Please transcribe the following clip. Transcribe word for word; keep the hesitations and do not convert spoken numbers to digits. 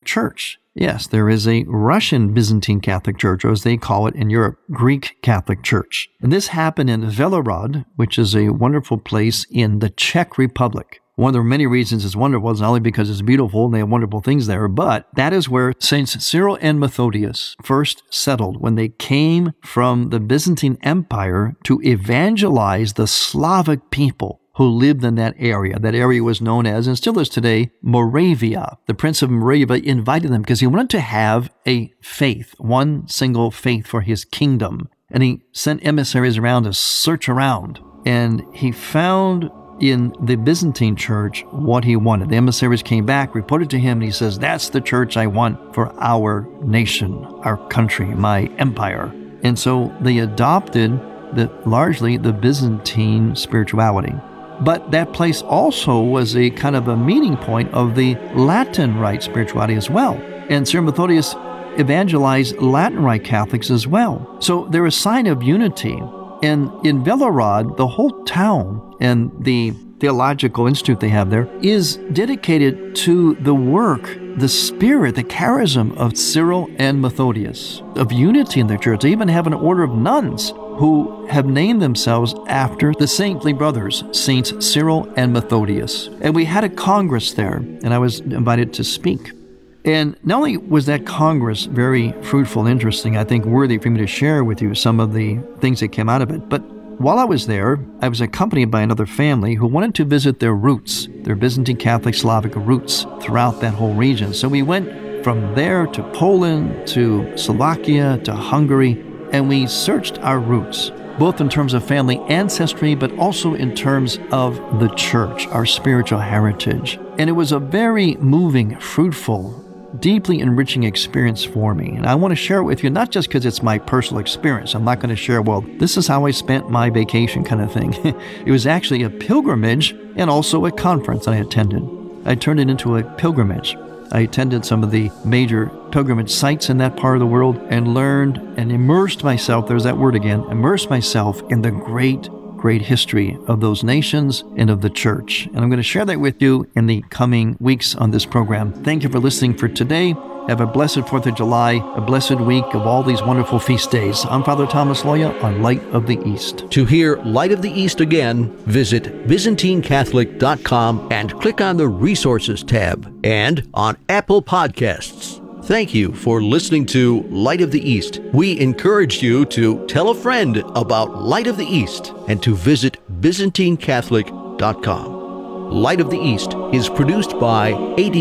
Church. Yes, there is a Russian Byzantine Catholic Church, or as they call it in Europe, Greek Catholic Church. And this happened in Velorod, which is a wonderful place in the Czech Republic. One of the many reasons it's wonderful is not only because it's beautiful and they have wonderful things there, but that is where Saints Cyril and Methodius first settled when they came from the Byzantine Empire to evangelize the Slavic people who lived in that area. That area was known as, and still is today, Moravia. The Prince of Moravia invited them because he wanted to have a faith, one single faith for his kingdom. And he sent emissaries around to search around. And he found in the Byzantine church what he wanted. The emissaries came back, reported to him, and he says, that's the church I want for our nation, our country, my empire. And so they adopted the, largely the Byzantine spirituality. But that place also was a kind of a meeting point of the Latin Rite spirituality as well. And Cyril Methodius evangelized Latin Rite Catholics as well. So they're a sign of unity. And in Velorod, the whole town and the theological institute they have there is dedicated to the work, the spirit, the charism of Cyril and Methodius, of unity in their church. They even have an order of nuns who have named themselves after the saintly brothers, Saints Cyril and Methodius. And we had a congress there, and I was invited to speak. And not only was that Congress very fruitful and interesting, I think worthy for me to share with you some of the things that came out of it, but while I was there, I was accompanied by another family who wanted to visit their roots, their Byzantine Catholic Slavic roots throughout that whole region. So we went from there to Poland, to Slovakia, to Hungary, and we searched our roots, both in terms of family ancestry, but also in terms of the church, our spiritual heritage. And it was a very moving, fruitful, deeply enriching experience for me. And I want to share it with you, not just because it's my personal experience. I'm not going to share, well, this is how I spent my vacation kind of thing. It was actually a pilgrimage and also a conference I attended. I turned it into a pilgrimage. I attended some of the major pilgrimage sites in that part of the world and learned and immersed myself, there's that word again, immersed myself in the great great history of those nations and of the church. And I'm going to share that with you in the coming weeks on this program. Thank you for listening for today. Have a blessed fourth of July, a blessed week of all these wonderful feast days. I'm Father Thomas Loya on Light of the East. To hear Light of the East again, visit Byzantine Catholic dot com and click on the Resources tab and on Apple Podcasts. Thank you for listening to Light of the East. We encourage you to tell a friend about Light of the East and to visit Byzantine Catholic dot com. Light of the East is produced by A D